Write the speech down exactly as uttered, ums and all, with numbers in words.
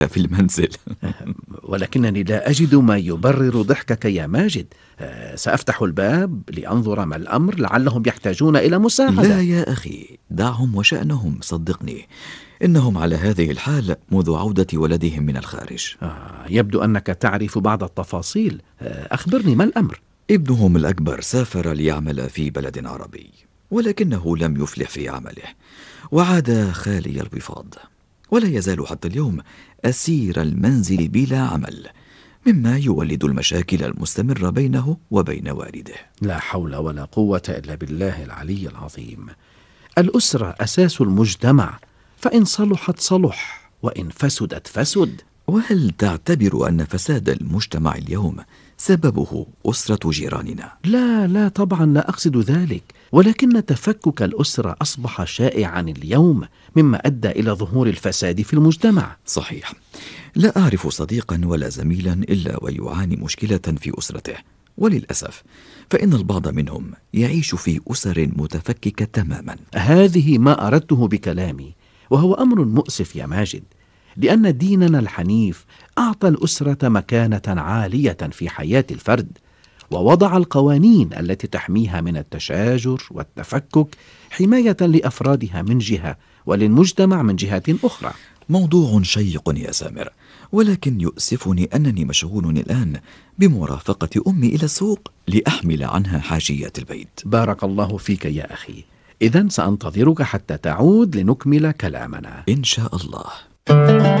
في المنزل. ولكنني لا أجد ما يبرر ضحكك يا ماجد. سأفتح الباب لأنظر ما الأمر، لعلهم يحتاجون إلى مساعدة. لا يا أخي، دعهم وشأنهم، صدقني إنهم على هذه الحال منذ عودة ولدهم من الخارج. آه يبدو أنك تعرف بعض التفاصيل. أخبرني ما الأمر؟ ابنهم الأكبر سافر ليعمل في بلد عربي، ولكنه لم يفلح في عمله وعاد خالي الوفاض، ولا يزال حتى اليوم أسير المنزل بلا عمل، مما يولد المشاكل المستمرة بينه وبين والده. لا حول ولا قوة إلا بالله العلي العظيم. الأسرة أساس المجتمع، فإن صلحت صلح، وإن فسدت فسد. وهل تعتبر أن فساد المجتمع اليوم سببه أسرة جيراننا؟ لا لا طبعا لا أقصد ذلك، ولكن تفكك الأسرة أصبح شائعا اليوم، مما أدى إلى ظهور الفساد في المجتمع. صحيح، لا أعرف صديقا ولا زميلا إلا ويعاني مشكلة في أسرته، وللأسف فإن البعض منهم يعيش في أسر متفككة تماما. هذه ما أردته بكلامي، وهو أمر مؤسف يا ماجد، لأن ديننا الحنيف أعطى الأسرة مكانة عالية في حياة الفرد، ووضع القوانين التي تحميها من التشاجر والتفكك، حماية لأفرادها من جهة وللمجتمع من جهة أخرى. موضوع شيق يا سامر، ولكن يؤسفني أنني مشغول الآن بمرافقة أمي إلى السوق لأحمل عنها حاجيات البيت. بارك الله فيك يا أخي، إذن سأنتظرك حتى تعود لنكمل كلامنا إن شاء الله.